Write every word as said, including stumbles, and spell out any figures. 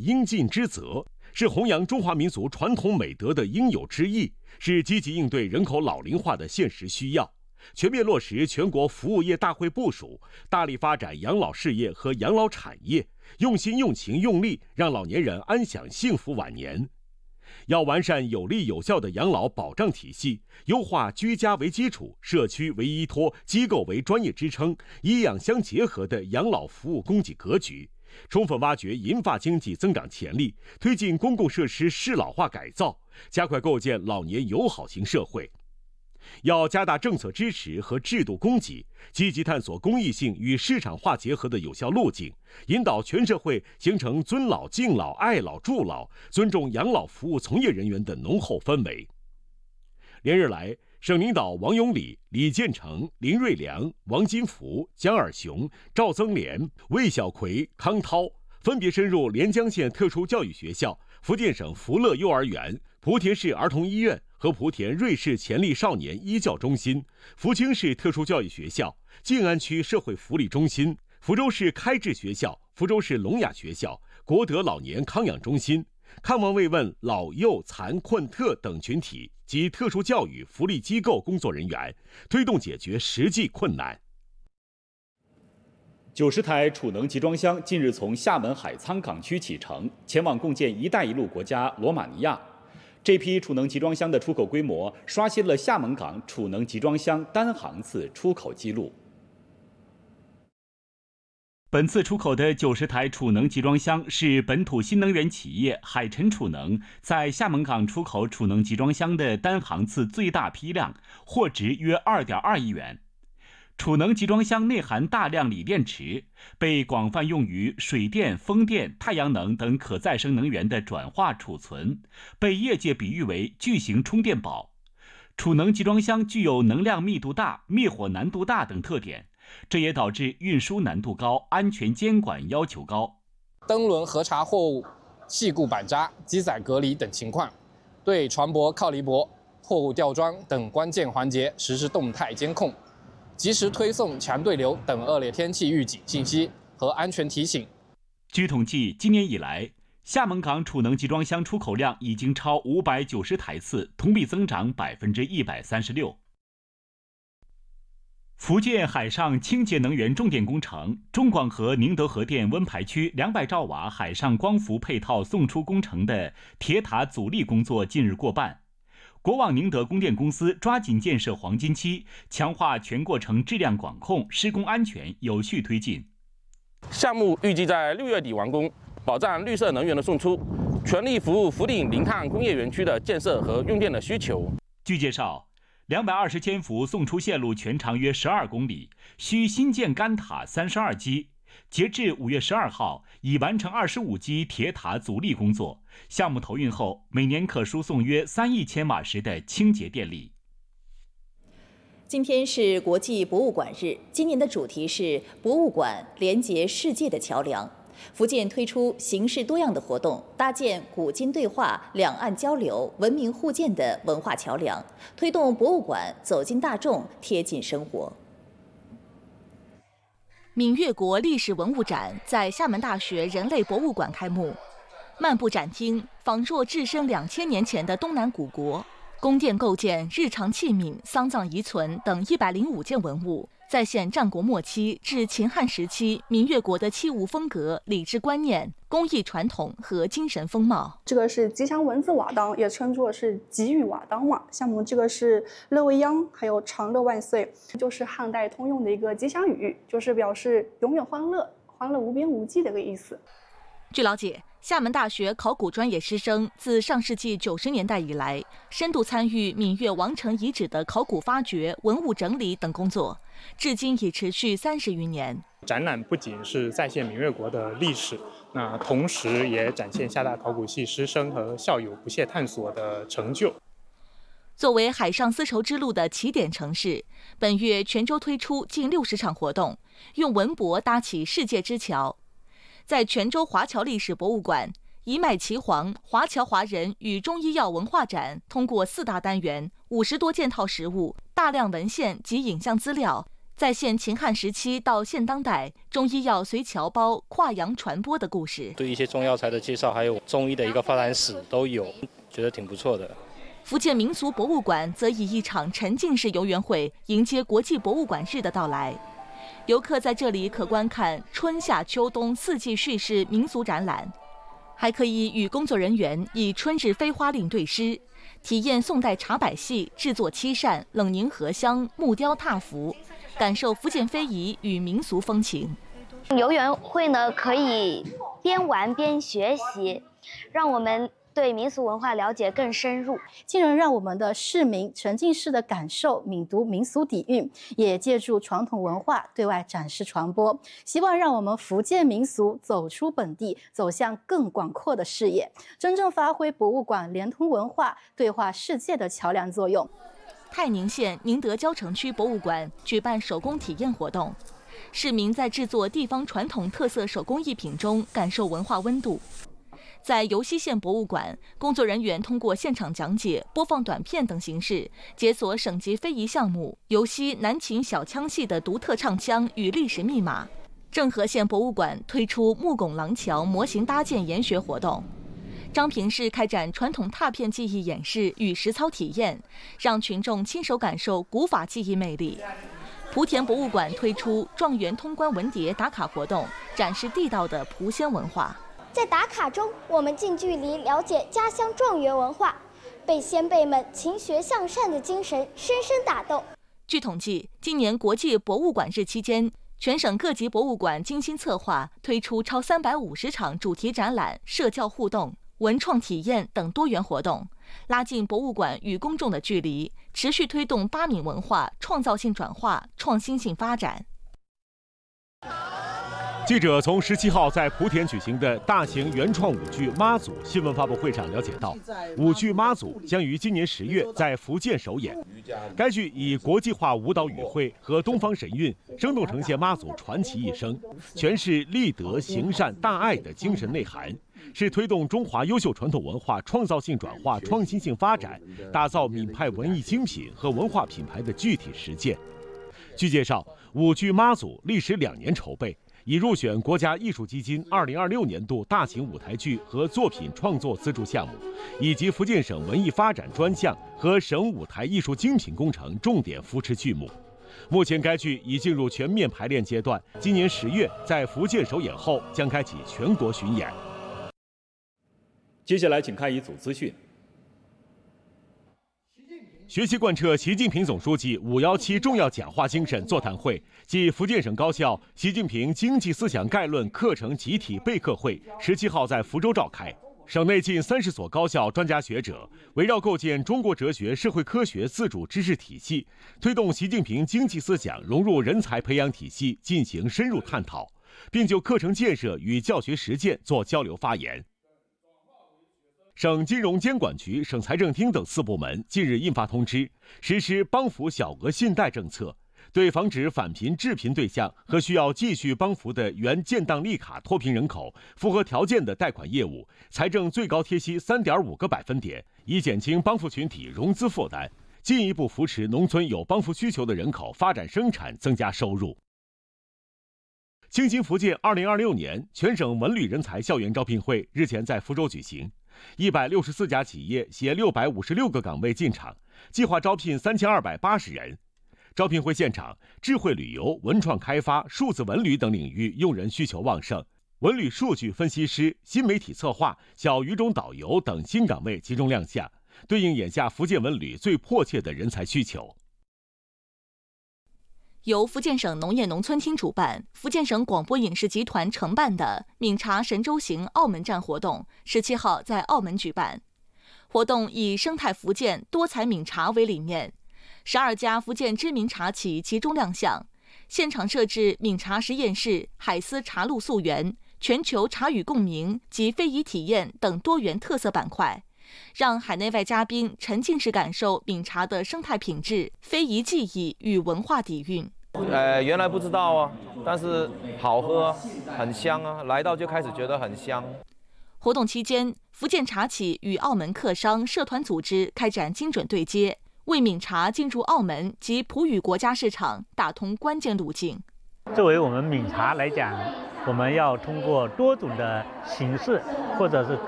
应尽之责，是弘扬中华民族传统美德的应有之义，是积极应对人口老龄化的现实需要。全面落实全国服务业大会部署，大力发展养老事业和养老产业，用心用情用力，让老年人安享幸福晚年。要完善有力有效的养老保障体系，优化居家为基础、社区为依托、机构为专业支撑、医养相结合的养老服务供给格局，充分挖掘银发经济增长潜力，推进公共设施适老化改造，加快构建老年友好型社会。要加大政策支持和制度供给，积极探索公益性与市场化结合的有效路径，引导全社会形成尊老敬老、爱老助老、尊重养老服务从业人员的浓厚氛围。连日来，省领导王永礼、李建成、林瑞良、王金福、江尔雄、赵增莲、魏小葵、康涛分别深入连江县特殊教育学校、福建省福乐幼儿园、莆田市儿童医院和莆田瑞士潜力少年医教中心、福清市特殊教育学校、静安区社会福利中心、福州市开智学校、福州市聋哑学校、国德老年康养中心，看望慰问老幼残困特等群体及特殊教育福利机构工作人员，推动解决实际困难。 九十台储能集装箱近日从厦门海沧港区启程，前往共建“一带一路”国家罗马尼亚。这批储能集装箱的出口规模刷新了厦门港储能集装箱单航次出口纪录。 本次出口的九十台储能集装箱是本土新能源企业海晨储能在厦门港出口储能集装箱的单航次最大批量，货值约 二点二亿元。储能集装箱内含大量锂电池，被广泛用于水电、风电、太阳能等可再生能源的转化储存，被业界比喻为巨型充电宝。储能集装箱具有能量密度大、灭火难度大等特点，这也导致运输难度高、安全监管要求高。 灯轮核查货物、细固板扎、机载隔离等情况，对船舶靠离泊、货物吊装等关键环节实施动态监控，及时推送强对流等恶劣天气预警信息和安全提醒。 据统计，今年以来，厦门港储能集装箱出口量已经超五百九十台次，同比增长百分之一百三十六。福建海上清洁能源重点工程中广核宁德核电温排区两百兆瓦海上光伏配套送出工程的铁塔阻力工作近日过半。国网宁德供电公司抓紧建设黄金期，强化全过程质量管控、施工安全有序推进。 项目预计在六月底完工，保障绿色能源的送出，全力服务福鼎零碳工业园区的建设和用电的需求。 据介绍，两百二十千伏送出线路全长约十二公里，需新建干塔三十二基。截至五月十二号，已完成二十五基铁塔阻力工作。项目投运后，每年可输送约三亿千瓦时的清洁电力。 今天是国际博物馆日，今年的主题是博物馆连接世界的桥梁。福建推出形式多样的活动，搭建古今对话、两岸交流、文明互鉴的文化桥梁，推动博物馆走进大众、贴近生活。闽粤国历史文物展在厦门大学人类博物馆开幕，漫步展厅，仿若置身两千年前的东南古国。宫殿构件、日常器皿、丧葬遗存等一百零五件文物，再现战国末期至秦汉时期闽粤国的器物风格、礼制观念、工艺传统和精神风貌。 这个是吉祥文字瓦当，也称作是吉语瓦当嘛。像我们这个是乐未央，还有长乐万岁，就是汉代通用的一个吉祥语，就是表示永远欢乐、欢乐无边无际的一个意思。 据了解，厦门大学考古专业师生自上世纪九十年代以来，深度参与闽粤王城遗址的考古发掘、文物整理等工作，至今已持续三十余年。 展览不仅是再现闽粤国的历史，那同时也展现厦大考古系师生和校友不懈探索的成就。 作为海上丝绸之路的起点城市，本月泉州推出近六十场活动，用文博搭起世界之桥。在泉州华侨历史博物馆，一脉岐黄华侨华人与中医药文化展通过四大单元、五十多件套实物、大量文献及影像资料， 再现秦汉时期到现当代中医药随侨胞跨洋传播的故事。 对一些中药材的介绍，还有中医的一个发展史都有，觉得挺不错的。 福建民俗博物馆则以一场沉浸式游园会迎接国际博物馆日的到来。游客在这里可观看春夏秋冬四季叙事民俗展览，还可以与工作人员以春日飞花令对诗，体验宋代茶百戏、制作漆扇、冷凝荷香、木雕踏符，感受福建非遗与民俗风情。 游园会呢，可以边玩边学习，让我们对民俗文化了解更深入， 进而让我们的市民沉浸式的感受闽独民俗底蕴，也借助传统文化对外展示传播，希望让我们福建民俗走出本地，走向更广阔的视野，真正发挥博物馆连通文化、对话世界的桥梁作用。 泰宁县宁德蕉城区博物馆举办手工体验活动，市民在制作地方传统特色手工艺品中感受文化温度。在尤溪县博物馆，工作人员通过现场讲解、播放短片等形式，解锁省级非遗项目尤溪南琴小腔戏的独特唱腔与历史密码。政和县博物馆推出木拱廊桥模型搭建研学活动。彰平市开展传统拓片技艺演示与实操体验，让群众亲手感受古法技艺魅力。莆田博物馆推出状元通关文牒打卡活动，展示地道的莆仙文化。 在打卡中，我们近距离了解家乡状元文化，被先辈们勤学向善的精神深深打动。 据统计，今年国际博物馆日期间，全省各级博物馆精心策划，推出超三百五十场主题展览、社教互动、文创体验等多元活动，拉近博物馆与公众的距离，持续推动巴闽文化创造性转化、创新性发展。 记者从十七号在莆田举行的大型原创舞剧《妈祖》新闻发布会上了解到，舞剧《妈祖》将于今年十月在福建首演。该剧以国际化舞蹈语汇和东方神韵，生动呈现妈祖传奇一生，诠释立德、行善、大爱的精神内涵，是推动中华优秀传统文化创造性转化、创新性发展，打造闽派文艺精品和文化品牌的具体实践。据介绍，舞剧《妈祖》历时两年筹备，已入选国家艺术基金二零二六年度大型舞台剧和作品创作资助项目，以及福建省文艺发展专项和省舞台艺术精品工程重点扶持剧目。目前该剧已进入全面排练阶段，今年十月在福建首演后将开启全国巡演。 接下来请看一组资讯。 学习贯彻习近平总书记五幺七重要讲话精神座谈会暨福建省高校习近平经济思想概论课程集体备课会十七号在福州召开。省内近三十所高校专家学者围绕构建中国哲学社会科学自主知识体系，推动习近平经济思想融入人才培养体系进行深入探讨，并就课程建设与教学实践做交流发言。省金融监管局、省财政厅等四部门近日印发通知，实施帮扶小额信贷政策，对防止返贫致贫对象和需要继续帮扶的原建档立卡脱贫人口符合条件的贷款业务，财政最高贴息 三点五个百分点，以减轻帮扶群体融资负担，进一步扶持农村有帮扶需求的人口发展生产，增加收入。青金福建二零二六年全省文旅人才校园招聘会日前在福州举行，一百六十四家企业携六百五十六个岗位进场，计划招聘三千二百八十人。招聘会现场，智慧旅游、文创开发、数字文旅等领域用人需求旺盛，文旅数据分析师、新媒体策划、小语种导游等新岗位集中亮相，对应眼下福建文旅最迫切的人才需求。 由福建省农业农村厅主办、福建省广播影视集团承办的闽茶神州行澳门站活动，十七号在澳门举办。活动以生态福建、多彩闽茶为理念，十二家福建知名茶企集中亮相，现场设置闽茶实验室、海丝茶路溯源、全球茶语共鸣及非遗体验等多元特色板块，让海内外嘉宾沉浸式感受闽茶的生态品质、非遗技艺与文化底蕴。 呃，原来不知道啊，但是好喝，很香啊，来到就开始觉得很香。 活动期间，福建茶企与澳门客商社团组织开展精准对接， 为闽茶进入澳门及葡语国家市场打通关键路径。 作为我们闽茶来讲，我们要通过多种的形式或者是